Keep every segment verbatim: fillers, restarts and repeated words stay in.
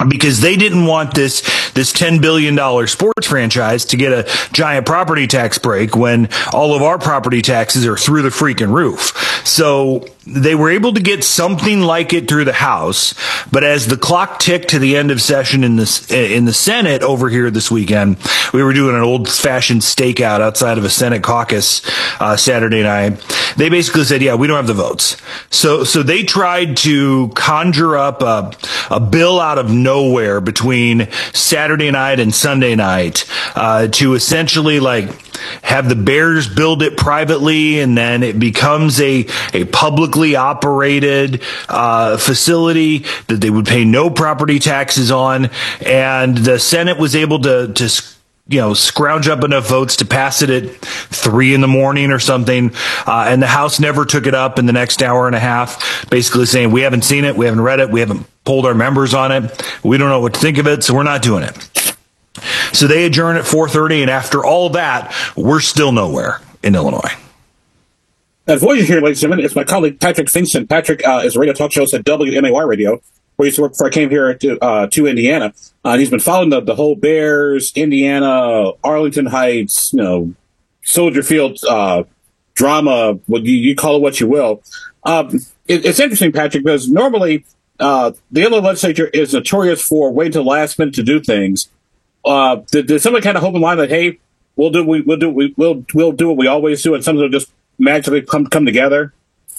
because they didn't want this this ten billion dollars sports franchise to get a giant property tax break when all of our property taxes are through the freaking roof. So they were able to get something like it through the House, but as the clock ticked to the end of session in the, in the Senate over here this weekend, we were doing an old-fashioned stakeout outside of a Senate caucus uh, Saturday night. They basically said, yeah, we don't have the votes. So so they tried to conjure up a, a bill out of nowhere between Saturday night and Sunday night uh, to essentially like have the Bears build it privately, and then it becomes a, a publicly operated uh, facility that they would pay no property taxes on. And the Senate was able to, to you know, scrounge up enough votes to pass it at three in the morning or something. Uh, and the House never took it up in the next hour and a half, basically saying, we haven't seen it, we haven't read it, we haven't polled our members on it, we don't know what to think of it, so we're not doing it. So they adjourn at four thirty, and after all that, we're still nowhere in Illinois. That voice you hear, ladies and gentlemen, is my colleague Patrick Finson. Patrick uh, is a radio talk host at W M A Y Radio, where he used to work before I came here to, uh, to Indiana. Uh, and he's been following the, the whole Bears, Indiana, Arlington Heights, you know, Soldier Field uh, drama. Well, you, you call it what you will. Um, it, it's interesting, Patrick, because normally uh, the Illinois legislature is notorious for waiting till the last minute to do things. Uh, did, did somebody kind of hope in line that, hey, we'll do we we'll do we we'll we'll do what we always do, and something will just magically come come together?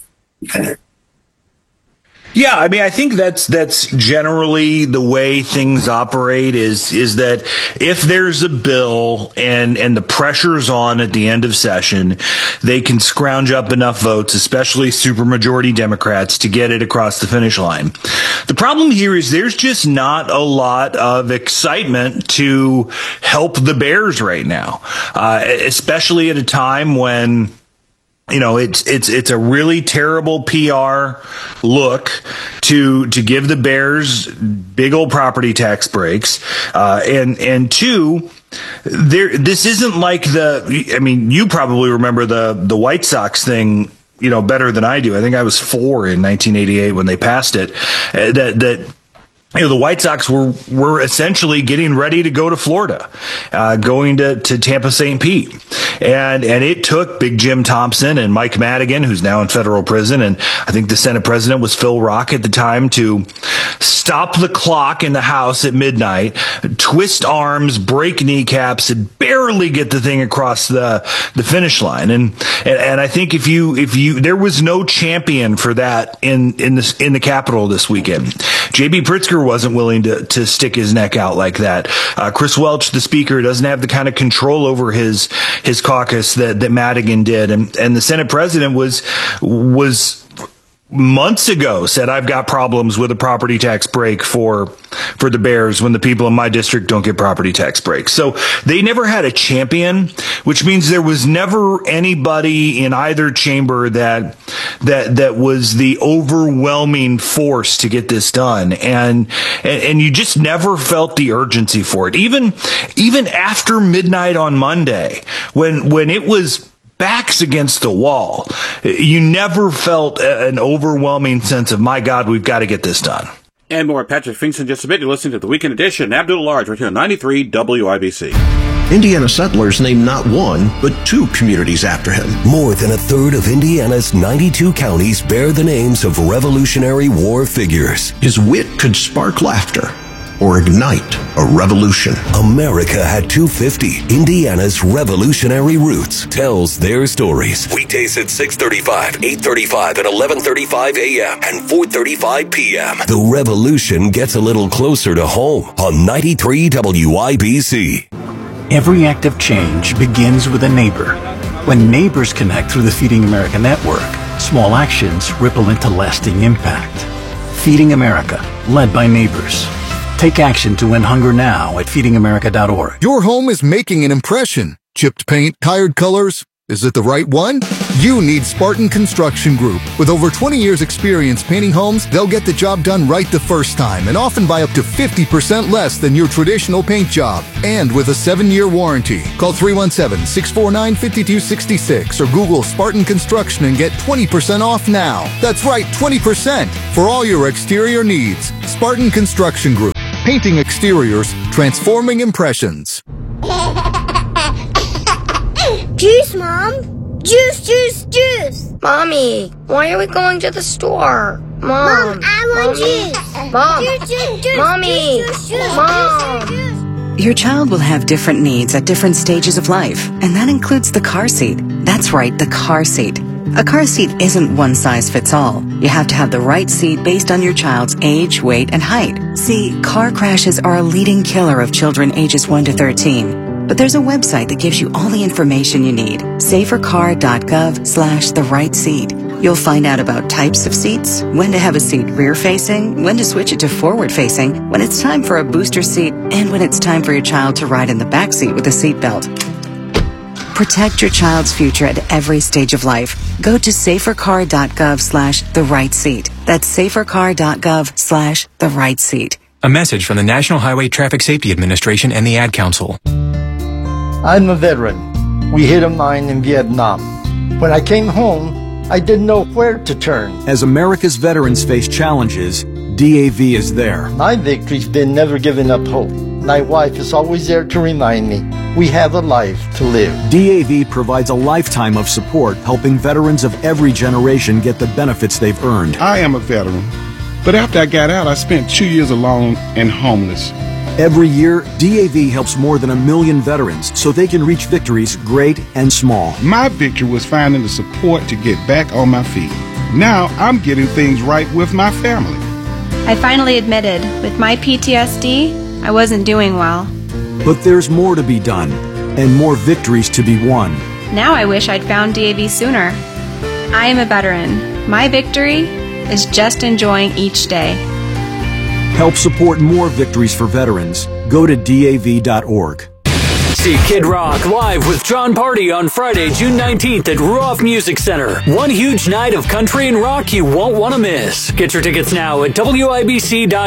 Yeah, I mean, I think that's that's generally the way things operate. Is is that if there's a bill and and the pressure's on at the end of session, they can scrounge up enough votes, especially supermajority Democrats, to get it across the finish line. The problem here is there's just not a lot of excitement to help the Bears right now, uh, especially at a time when, you know, it's it's it's a really terrible P R look to to give the Bears big old property tax breaks, uh, and and two, there this isn't like the. I mean, you probably remember the the White Sox thing, you know, better than I do. I think I was four in nineteen eighty-eight when they passed it. Uh, that that. You know, the White Sox were, were essentially getting ready to go to Florida, uh, going to, to Tampa Saint Pete. And, and it took Big Jim Thompson and Mike Madigan, who's now in federal prison, and I think the Senate president was Phil Rock at the time, to stop the clock in the House at midnight, twist arms, break kneecaps, and barely get the thing across the, the finish line. And, and, and I think if you, if you, there was no champion for that in, in this, in the Capitol this weekend. J B Pritzker wasn't willing to, to stick his neck out like that. Uh, Chris Welch, the speaker, doesn't have the kind of control over his his caucus that, that Madigan did. And, and the Senate president was was months ago said, I've got problems with a property tax break for for the Bears when the people in my district don't get property tax breaks. So they never had a champion, which means there was never anybody in either chamber that that that was the overwhelming force to get this done. And and, and you just never felt the urgency for it. Even even after midnight on Monday, when when it was backs against the wall, you never felt an overwhelming sense of, my God, we've got to get this done. And more, Patrick Finson just a bit. You're listening to the Weekend Edition. Abdul Large right here on ninety-three W I B C. Indiana settlers named not one, but two communities after him. More than a third of Indiana's ninety-two counties bear the names of Revolutionary War figures. His wit could spark laughter or ignite a revolution. America at two fifty, Indiana's revolutionary roots, tells their stories. Weekdays at six thirty-five, eight thirty-five, and eleven thirty-five a.m. and four thirty-five p.m. The revolution gets a little closer to home on ninety-three W I B C. Every act of change begins with a neighbor. When neighbors connect through the Feeding America network, small actions ripple into lasting impact. Feeding America, led by neighbors. Take action to end hunger now at feeding america dot org. Your home is making an impression. Chipped paint, tired colors. Is it the right one? You need Spartan Construction Group. With over twenty years experience painting homes, they'll get the job done right the first time and often by up to fifty percent less than your traditional paint job. And with a seven-year warranty. Call three one seven, six four nine, five two six six or Google Spartan Construction and get twenty percent off now. That's right, twenty percent for all your exterior needs. Spartan Construction Group. Painting exteriors, transforming impressions. Juice, Mom! Juice, juice, juice! Mommy, why are we going to the store? Mom, Mom, I want Mommy. juice! Mom, Juice, juice, juice! Mommy, Juice, juice, juice! Mom. Juice, juice, juice. Your child will have different needs at different stages of life, and that includes the car seat. That's right, the car seat. A car seat isn't one size fits all. You have to have the right seat based on your child's age, weight, and height. See, car crashes are a leading killer of children ages one to thirteen. But there's a website that gives you all the information you need. safercar.gov slash the right seat. You'll find out about types of seats, when to have a seat rear-facing, when to switch it to forward-facing, when it's time for a booster seat, and when it's time for your child to ride in the back seat with a seatbelt. Protect your child's future at every stage of life. Go to safercar.gov slash the right seat. That's safercar.gov slash the right seat. A message from the National Highway Traffic Safety Administration and the Ad Council. I'm a veteran. We hit a mine in Vietnam. When I came home, I didn't know where to turn. As America's veterans face challenges, D A V is there. My victory's been never giving up hope. My wife is always there to remind me we have a life to live. D A V provides a lifetime of support, helping veterans of every generation get the benefits they've earned. I am a veteran, but after I got out, I spent two years alone and homeless. Every year, D A V helps more than a million veterans so they can reach victories great and small. My victory was finding the support to get back on my feet. Now I'm getting things right with my family. I finally admitted, with my P T S D, I wasn't doing well. But there's more to be done, and more victories to be won. Now I wish I'd found D A V sooner. I am a veteran. My victory is just enjoying each day. Help support more victories for veterans. Go to D A V dot org. See Kid Rock live with John Party on Friday, June nineteenth at Ruoff Music Center. One huge night of country and rock you won't want to miss. Get your tickets now at W I B C dot com.